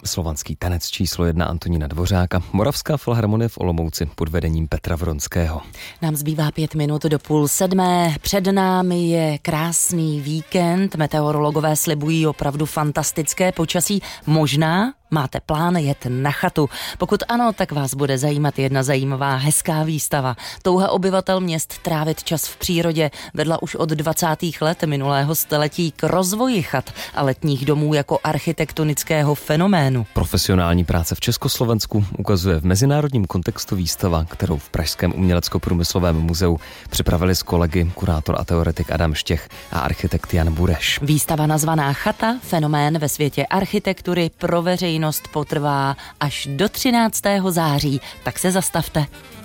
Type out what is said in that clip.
slovanský tanec číslo 1 Antonína Dvořáka, Moravská filharmonie v Olomouci pod vedením Petra Vronského. Nám zbývá 5 minut do 6:30. Před námi je krásný víkend. Meteorologové slibují opravdu fantastické počasí. Možná máte plán jet na chatu. Pokud ano, tak vás bude zajímat jedna zajímavá hezká výstava. Touha obyvatel měst trávit čas v přírodě vedla už od 20. let minulého století k rozvoji chat a letních domů jako architektonického fenoménu. Profesionální práce v Československu ukazuje v mezinárodním kontextu výstava, kterou v Pražském umělecko-průmyslovém muzeu připravili s kolegy kurátor a teoretik Adam Štěch a architekt Jan Bureš. Výstava nazvaná Chata, fenomén ve světě architektury pro veřejnost potrvá až do 13. září, tak se zastavte.